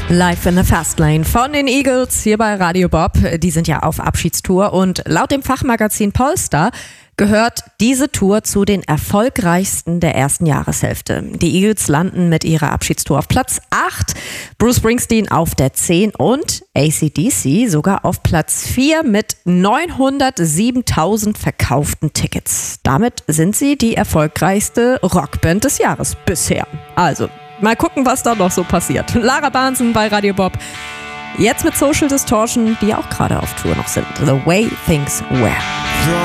Live in the Fastlane von den Eagles hier bei Radio Bob. Die sind ja auf Abschiedstour und laut dem Fachmagazin Polestar gehört diese Tour zu den erfolgreichsten der ersten Jahreshälfte. Die Eagles landen mit ihrer Abschiedstour auf Platz 8, Bruce Springsteen auf der 10 und AC/DC sogar auf Platz 4 mit 907.000 verkauften Tickets. Damit sind sie die erfolgreichste Rockband des Jahres bisher. Also, mal gucken, was da noch so passiert. Lara Bahnsen bei Radio Bob. Jetzt mit Social Distortion, die auch gerade auf Tour noch sind. The Way Things Were.